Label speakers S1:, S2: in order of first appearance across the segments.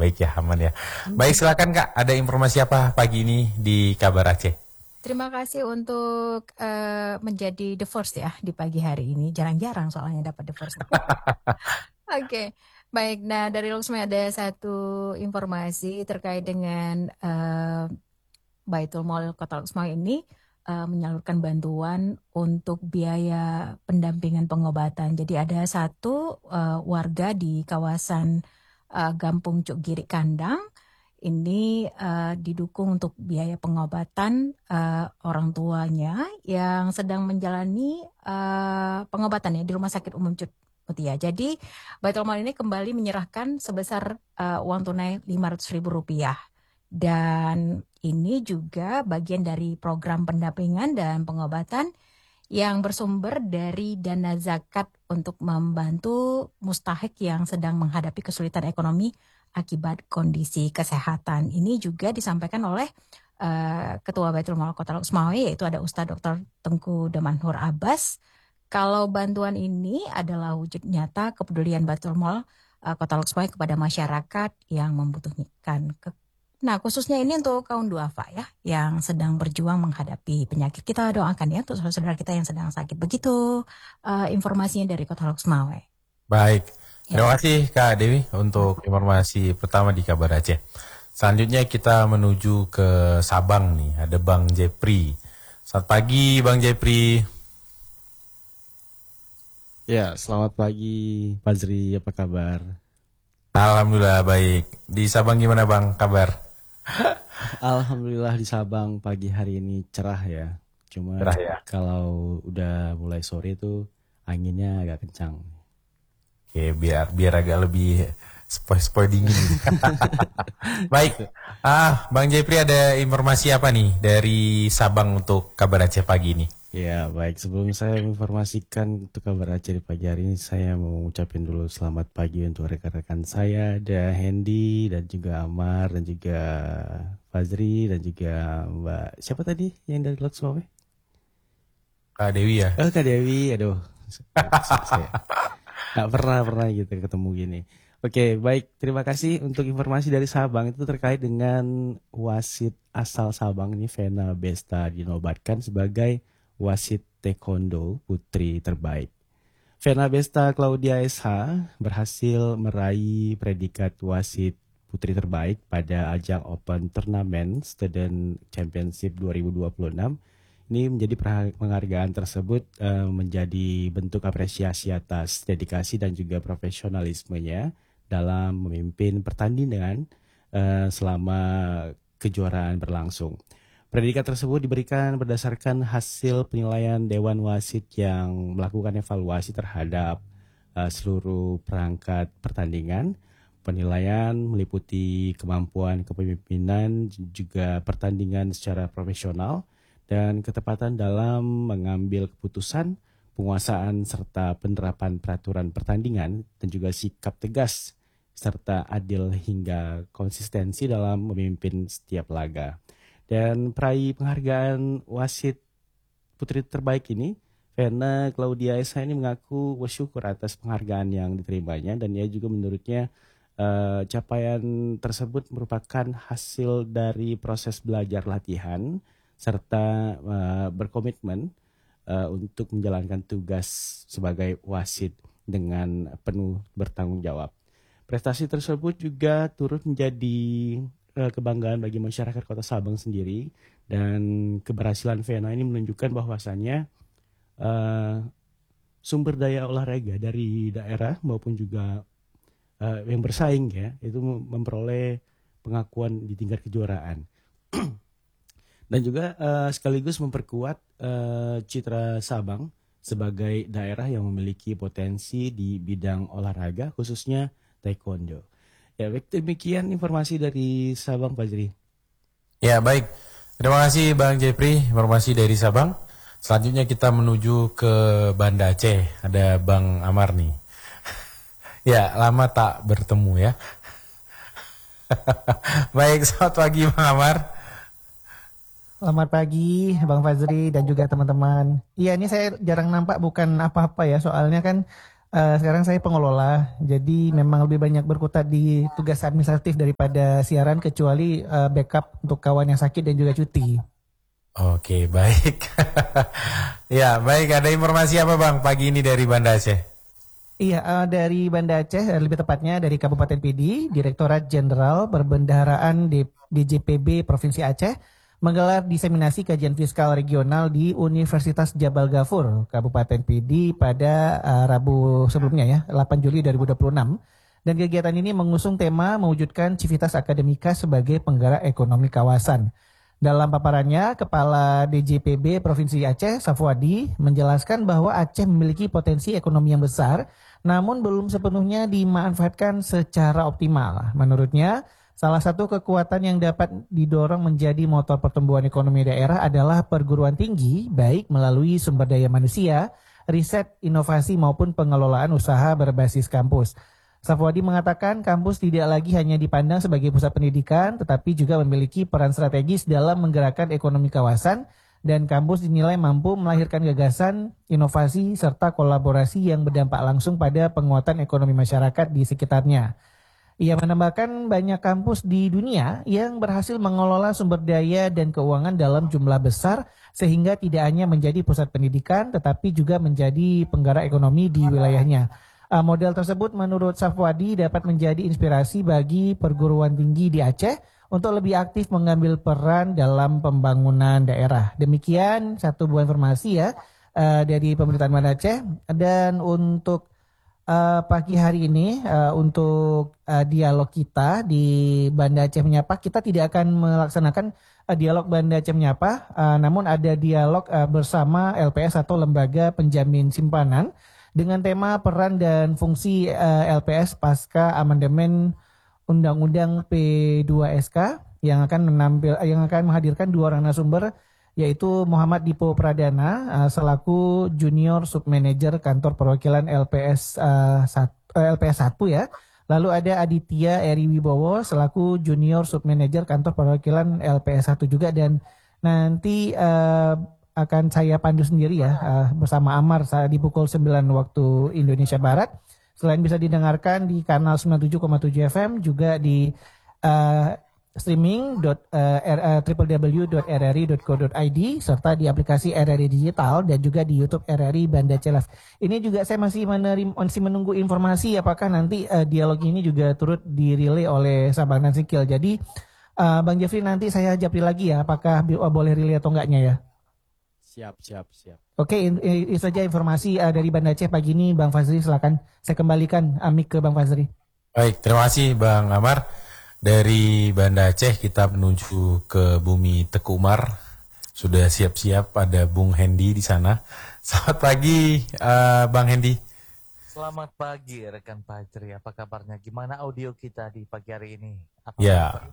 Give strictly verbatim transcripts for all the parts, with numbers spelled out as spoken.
S1: baik ya, aman ya. Baik, silakan Kak, ada informasi apa pagi ini di Kabar Aceh?
S2: Terima kasih untuk uh, menjadi the first ya di pagi hari ini. Jarang-jarang soalnya dapat the first. Oke, okay. Baik. Nah, dari Luxmai ada satu informasi terkait dengan uh, Baitul Mal Kota Luxmai ini uh, menyalurkan bantuan untuk biaya pendampingan pengobatan. Jadi ada satu uh, warga di kawasan uh, Gampung Cuk Girik Kandang ini uh, didukung untuk biaya pengobatan uh, orang tuanya yang sedang menjalani uh, pengobatan ya di Rumah Sakit Umum Cut Mutia. Jadi Baitul Mal ini kembali menyerahkan sebesar uh, uang tunai lima ratus ribu rupiah. Dan ini juga bagian dari program pendampingan dan pengobatan yang bersumber dari dana zakat untuk membantu mustahik yang sedang menghadapi kesulitan ekonomi akibat kondisi kesehatan. Ini juga disampaikan oleh uh, Ketua Baitul Mal Kota Luxmai, yaitu ada Ustadz Doktor Tengku Damanhur Abbas. Kalau bantuan ini adalah wujud nyata kepedulian Baitul Mal uh, Kota Luxmai kepada masyarakat yang membutuhkan. Nah, khususnya ini untuk kaum duafa ya, yang sedang berjuang menghadapi penyakit. Kita doakan ya untuk saudara-saudara kita yang sedang sakit. Begitu uh, informasinya dari Kota Luxmai.
S1: Baik. Terima kasih Kak Dewi untuk informasi pertama di Kabar Aceh. Selanjutnya kita menuju ke Sabang nih, ada Bang Jepri. Selamat pagi Bang Jepri.
S3: Ya, selamat pagi Fazri, apa kabar?
S1: Alhamdulillah baik. Di Sabang gimana Bang kabar?
S3: Alhamdulillah di Sabang pagi hari ini cerah ya. Cuma cerah ya? Kalau udah mulai sore itu anginnya agak kencang.
S1: Oke, biar biar agak lebih spoi-spoi dingin. Baik, ah Bang Jepri ada informasi apa nih dari Sabang untuk Kabar Aceh pagi ini?
S3: Ya baik, sebelum saya menginformasikan untuk Kabar Aceh di pagi hari ini, saya mau ucapin dulu selamat pagi untuk rekan-rekan saya, ada Hendy dan juga Amar dan juga Fazri dan juga Mbak siapa tadi yang dari Luxmai?
S1: Kak Dewi ya?
S3: Oh Kak Dewi, aduh. Saya nggak pernah pernah gitu ketemu gini. Oke, baik. Terima kasih untuk informasi dari Sabang itu terkait dengan wasit asal Sabang ini, Vena Besta, dinobatkan sebagai wasit taekwondo putri terbaik. Vena Besta Claudia S H berhasil meraih predikat wasit putri terbaik pada ajang Open Tournament Student Championship dua ribu dua puluh enam. Ini menjadi penghargaan tersebut uh, menjadi bentuk apresiasi atas dedikasi dan juga profesionalismenya dalam memimpin pertandingan uh, selama kejuaraan berlangsung. Predikat tersebut diberikan berdasarkan hasil penilaian Dewan Wasit yang melakukan evaluasi terhadap uh, seluruh perangkat pertandingan. Penilaian meliputi kemampuan kepemimpinan, juga pertandingan secara profesional, dan ketepatan dalam mengambil keputusan, penguasaan serta penerapan peraturan pertandingan, dan juga sikap tegas serta adil hingga konsistensi dalam memimpin setiap laga. Dan peraih penghargaan wasit putri terbaik ini, Vena Claudia Esa ini mengaku bersyukur atas penghargaan yang diterimanya, dan ia juga menurutnya uh, capaian tersebut merupakan hasil dari proses belajar latihan serta uh, berkomitmen uh, untuk menjalankan tugas sebagai wasit dengan penuh bertanggung jawab. Prestasi tersebut juga turut menjadi uh, kebanggaan bagi masyarakat Kota Sabang sendiri, dan keberhasilan Vena ini menunjukkan bahwasannya uh, sumber daya olahraga dari daerah maupun juga uh, yang bersaing ya itu memperoleh pengakuan di tingkat kejuaraan. Dan juga uh, sekaligus memperkuat uh, citra Sabang sebagai daerah yang memiliki potensi di bidang olahraga, khususnya taekwondo. Ya, baik, demikian informasi dari Sabang, Pak Jri.
S1: Ya, baik. Terima kasih Bang Jepri, informasi dari Sabang. Selanjutnya kita menuju ke Banda Aceh. Ada Bang Amar nih. Ya, lama tak bertemu ya. Baik, selamat pagi Bang Amar.
S4: Selamat pagi Bang Fazri dan juga teman-teman. Iya, ini saya jarang nampak, bukan apa-apa ya, soalnya kan Eh, sekarang saya pengelola, jadi memang lebih banyak berkutat di tugas administratif daripada siaran, kecuali eh, backup untuk kawan yang sakit dan juga cuti.
S1: Oke, baik. Ya, baik. Ada informasi apa Bang pagi ini dari Banda Aceh?
S4: Iya, eh, dari Banda Aceh, eh, lebih tepatnya dari Kabupaten P D, Direktorat Jenderal Perbendaharaan D- D J P B Provinsi Aceh menggelar diseminasi kajian fiskal regional di Universitas Jabal Ghafur, Kabupaten P D pada eh, Rabu sebelumnya ya, delapan Juli dua ribu dua puluh enam. Dan kegiatan ini mengusung tema mewujudkan civitas akademika sebagai penggerak ekonomi kawasan. Dalam paparannya, Kepala D J P B Provinsi Aceh, Safwadi, menjelaskan bahwa Aceh memiliki potensi ekonomi yang besar, namun belum sepenuhnya dimanfaatkan secara optimal. Menurutnya, salah satu kekuatan yang dapat didorong menjadi motor pertumbuhan ekonomi daerah adalah perguruan tinggi, baik melalui sumber daya manusia, riset, inovasi maupun pengelolaan usaha berbasis kampus. Safwadi mengatakan kampus tidak lagi hanya dipandang sebagai pusat pendidikan, tetapi juga memiliki peran strategis dalam menggerakkan ekonomi kawasan, dan kampus dinilai mampu melahirkan gagasan, inovasi, serta kolaborasi yang berdampak langsung pada penguatan ekonomi masyarakat di sekitarnya. Ia menambahkan banyak kampus di dunia yang berhasil mengelola sumber daya dan keuangan dalam jumlah besar, sehingga tidak hanya menjadi pusat pendidikan, tetapi juga menjadi penggerak ekonomi di wilayahnya. Uh, model tersebut menurut Safwadi dapat menjadi inspirasi bagi perguruan tinggi di Aceh untuk lebih aktif mengambil peran dalam pembangunan daerah. Demikian satu buah informasi ya uh, dari pemerintahan Banda Aceh. Dan untuk uh, pagi hari ini uh, untuk uh, dialog kita di Banda Aceh Menyapa, kita tidak akan melaksanakan uh, dialog Banda Aceh Menyapa, uh, namun ada dialog uh, bersama L P S atau Lembaga Penjamin Simpanan dengan tema peran dan fungsi uh, L P S pasca amandemen Undang-Undang P dua S K yang akan menampil yang akan menghadirkan dua orang narasumber, yaitu Muhammad Dipo Pradana uh, selaku Junior Submanager Kantor Perwakilan L P S uh, satu, uh, L P S satu ya. Lalu ada Aditya Eri Wibowo selaku Junior Submanager Kantor Perwakilan L P S satu juga, dan nanti uh, akan saya pandu sendiri ya uh, bersama Amar saat di pukul sembilan waktu Indonesia Barat. Selain bisa didengarkan di kanal sembilan puluh tujuh koma tujuh F M, juga di uh, streaming dot, uh, w w w dot r r i dot co dot i d serta di aplikasi R R I Digital dan juga di YouTube R R I Banda Aceh Live. Ini juga saya masih menerim, masih menunggu informasi apakah nanti uh, dialog ini juga turut dirilai oleh Sabang dan Sikil. Jadi uh, Bang Jeffrey, nanti saya japri lagi ya apakah uh, boleh relay atau enggaknya ya.
S3: Siap, siap, siap.
S4: Oke, ini saja informasi uh, dari Banda Aceh pagi ini. Bang Fazri, silakan saya kembalikan uh, mic ke Bang Fazri.
S1: Baik, terima kasih Bang Amar. Dari Banda Aceh kita menuju ke bumi Teku Umar. Sudah siap-siap ada Bung Hendy di sana. Selamat pagi uh, Bang Hendy.
S5: Selamat pagi rekan Fajri. Apa kabarnya? Gimana audio kita di pagi hari ini? Apa
S1: Ya,
S5: kabar?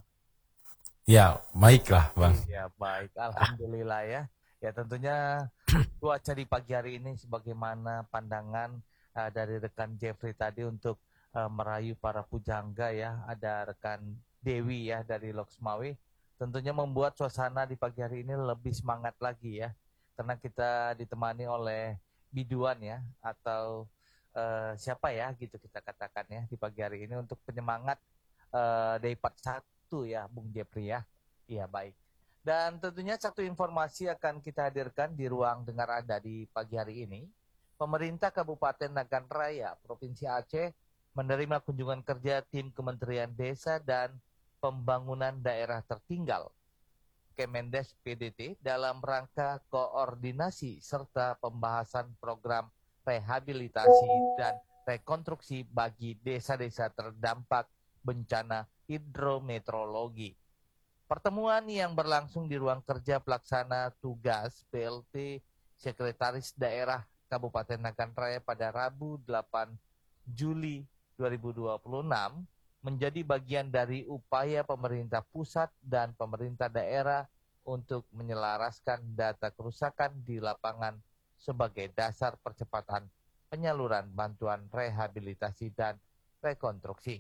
S1: ya baiklah Bang.
S5: Ya baik, alhamdulillah ya. Ya tentunya cuaca di pagi hari ini sebagaimana pandangan uh, dari rekan Jeffrey tadi untuk uh, merayu para pujangga ya. Ada rekan Dewi ya dari Loksmawi. Tentunya membuat suasana di pagi hari ini lebih semangat lagi ya. Karena kita ditemani oleh biduan ya, atau uh, siapa ya gitu kita katakan ya di pagi hari ini untuk penyemangat uh, dari part satu ya Bung Jeffrey ya. Iya baik. Dan tentunya satu informasi akan kita hadirkan di ruang dengar Anda di pagi hari ini. Pemerintah Kabupaten Nagan Raya, Provinsi Aceh menerima kunjungan kerja tim Kementerian Desa dan Pembangunan Daerah Tertinggal, Kemendes P D T, dalam rangka koordinasi serta pembahasan program rehabilitasi dan rekonstruksi bagi desa-desa terdampak bencana hidrometeorologi. Pertemuan yang berlangsung di ruang kerja pelaksana tugas P L T Sekretaris Daerah Kabupaten Nagan Raya pada Rabu delapan Juli dua ribu dua puluh enam menjadi bagian dari upaya pemerintah pusat dan pemerintah daerah untuk menyelaraskan data kerusakan di lapangan sebagai dasar percepatan penyaluran bantuan rehabilitasi dan rekonstruksi.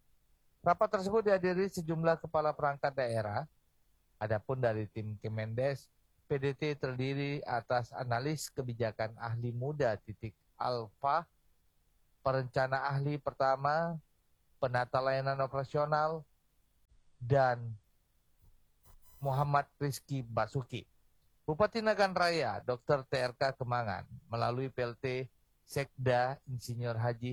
S5: Rapat tersebut dihadiri sejumlah kepala perangkat daerah. Adapun dari tim Kemendes, P D T terdiri atas analis kebijakan ahli muda titik alfa, perencana ahli pertama, penata layanan operasional, dan Muhammad Rizky Basuki. Bupati Nagan Raya, Doktor T R K Kemangan, melalui P L T Sekda Insinyur Haji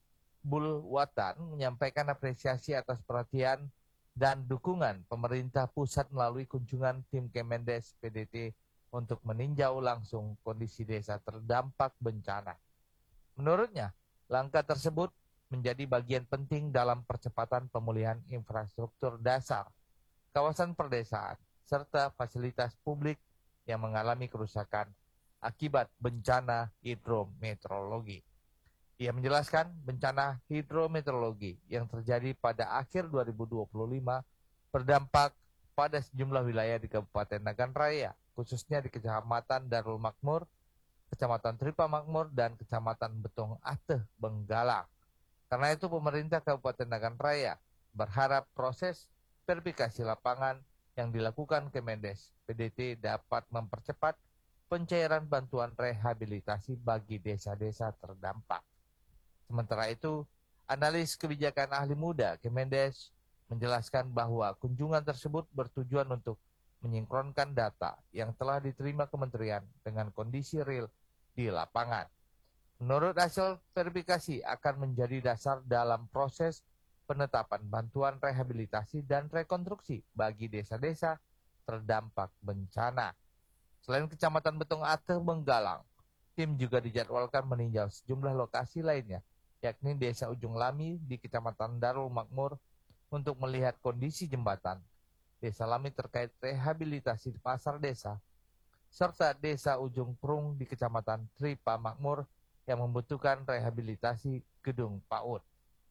S5: Hizbul Watan menyampaikan apresiasi atas perhatian dan dukungan pemerintah pusat melalui kunjungan tim Kemendes P D T untuk meninjau langsung kondisi desa terdampak bencana. Menurutnya, langkah tersebut menjadi bagian penting dalam percepatan pemulihan infrastruktur dasar, kawasan perdesaan, serta fasilitas publik yang mengalami kerusakan akibat bencana hidrometeorologi. Ia menjelaskan bencana hidrometeorologi yang terjadi pada akhir dua ribu dua puluh lima berdampak pada sejumlah wilayah di Kabupaten Nagan Raya, khususnya di Kecamatan Darul Makmur, Kecamatan Tripa Makmur, dan Kecamatan Betung Ateh, Benggalang. Karena itu pemerintah Kabupaten Nagan Raya berharap proses verifikasi lapangan yang dilakukan Kemendes P D T dapat mempercepat pencairan bantuan rehabilitasi bagi desa-desa terdampak. Sementara itu, analis kebijakan ahli muda Kemendes menjelaskan bahwa kunjungan tersebut bertujuan untuk menyinkronkan data yang telah diterima kementerian dengan kondisi real di lapangan. Menurut hasil verifikasi akan menjadi dasar dalam proses penetapan bantuan rehabilitasi dan rekonstruksi bagi desa-desa terdampak bencana. Selain Kecamatan Betung Ateh, Benggalang, tim juga dijadwalkan meninjau sejumlah lokasi lainnya, yakni Desa Ujung Lami di Kecamatan Darul Makmur untuk melihat kondisi jembatan, Desa Lami terkait rehabilitasi di pasar desa, serta Desa Ujung Prung di Kecamatan Tripa Makmur yang membutuhkan rehabilitasi gedung PAUD.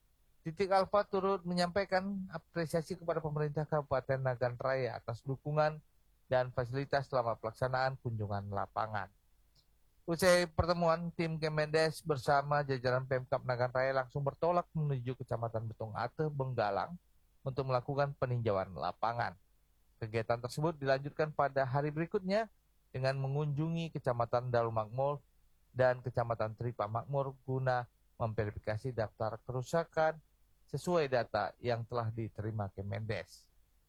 S5: Titik Alfa turut menyampaikan apresiasi kepada pemerintah Kabupaten Nagan Raya atas dukungan dan fasilitas selama pelaksanaan kunjungan lapangan. Usai pertemuan, tim Kemendes bersama jajaran Pemkab Nagan Raya langsung bertolak menuju Kecamatan Betung Ateh, Benggalang untuk melakukan peninjauan lapangan. Kegiatan tersebut dilanjutkan pada hari berikutnya dengan mengunjungi Kecamatan Darul Makmur dan Kecamatan Tripa Makmur guna memverifikasi daftar kerusakan sesuai data yang telah diterima Kemendes.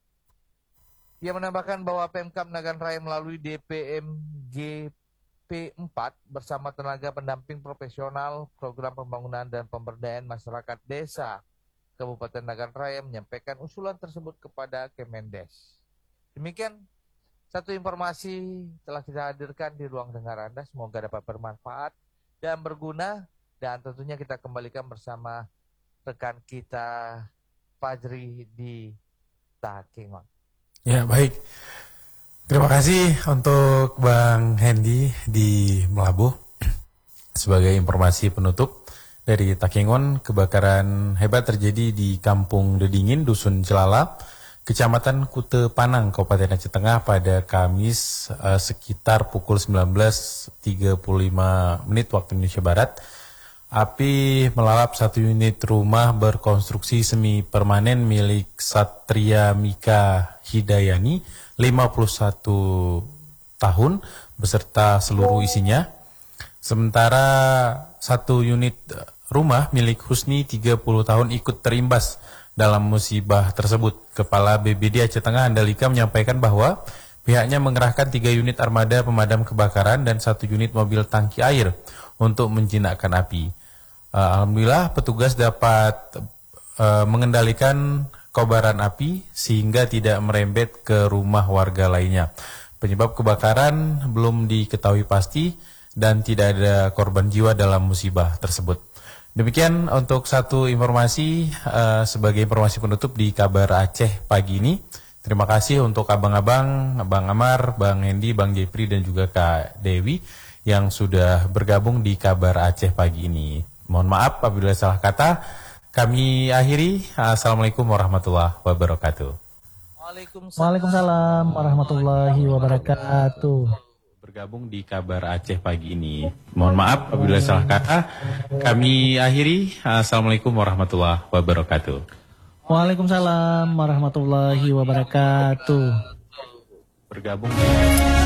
S5: Ia menambahkan bahwa Pemkab Nagan Raya melalui D P M G P empat bersama tenaga pendamping profesional program pembangunan dan pemberdayaan masyarakat desa Kabupaten Nagan Raya menyampaikan usulan tersebut kepada Kemendes. Demikian satu informasi telah kita hadirkan di ruang dengar Anda, semoga dapat bermanfaat dan berguna, dan tentunya kita kembalikan bersama rekan kita Fajri di Takengon.
S1: Ya, baik. Terima kasih untuk Bang Hendy di Melabuh. Sebagai informasi penutup dari Takengon, kebakaran hebat terjadi di Kampung Dedingin, Dusun Celala, Kecamatan Kute Panang, Kabupaten Aceh Tengah pada Kamis eh, sekitar pukul sembilan belas tiga puluh lima menit waktu Indonesia Barat. Api melalap satu unit rumah berkonstruksi semi permanen milik Satria Mika Hidayani, lima puluh satu tahun, beserta seluruh isinya. Sementara satu unit rumah milik Husni, tiga puluh tahun, ikut terimbas dalam musibah tersebut. Kepala B B D Aceh Tengah Andalika menyampaikan bahwa pihaknya mengerahkan tiga unit armada pemadam kebakaran dan satu unit mobil tangki air untuk menjinakkan api. Uh, Alhamdulillah petugas dapat uh, mengendalikan kobaran api sehingga tidak merembet ke rumah warga lainnya. Penyebab kebakaran belum diketahui pasti dan tidak ada korban jiwa dalam musibah tersebut. Demikian untuk satu informasi uh, sebagai informasi penutup di Kabar Aceh pagi ini. Terima kasih untuk abang-abang, Bang Amar, Bang Hendy, Bang Jepri, dan juga Kak Dewi yang sudah bergabung di Kabar Aceh pagi ini. Mohon maaf apabila salah kata. Kami akhiri. Assalamualaikum warahmatullahi wabarakatuh.
S5: Waalaikumsalam,
S4: Waalaikumsalam warahmatullahi wabarakatuh.
S1: Bergabung di Kabar Aceh pagi ini. Mohon maaf apabila salah kata. Kami akhiri. Assalamualaikum warahmatullahi wabarakatuh.
S4: Waalaikumsalam warahmatullahi wabarakatuh.
S1: Bergabung di